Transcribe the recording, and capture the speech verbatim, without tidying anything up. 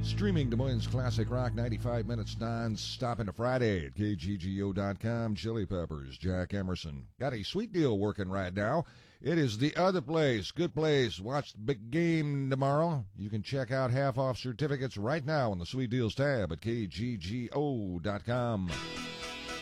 Streaming Des Moines Classic Rock ninety-five minutes non-stop into Friday at K G G O dot com. Chili Peppers, Jack Emerson. Got a sweet deal working right now. It is The Other Place. Good place. Watch the big game tomorrow. You can check out half-off certificates right now on the Sweet Deals tab at K G G O dot com.